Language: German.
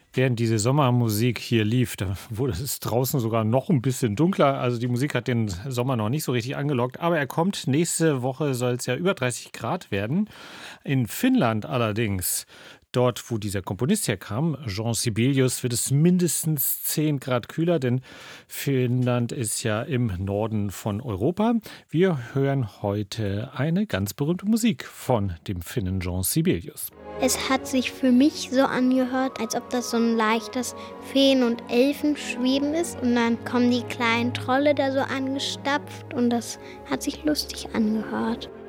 Während diese Sommermusik hier lief, da wurde es draußen sogar noch ein bisschen dunkler. Also die Musik hat den Sommer noch nicht so richtig angelockt, aber er kommt. Nächste Woche soll es ja über 30 Grad werden. In Finnland allerdings, dort wo dieser Komponist herkam, Jean Sibelius, wird es mindestens 10 Grad kühler, denn Finnland ist ja im Norden von Europa. Wir hören heute eine ganz berühmte Musik von dem Finnen Jean Sibelius. Es hat sich für mich so angehört, als ob das so ein leichtes Feen- und Elfenschweben ist. Und dann kommen die kleinen Trolle da so angestapft und das hat sich lustig angehört.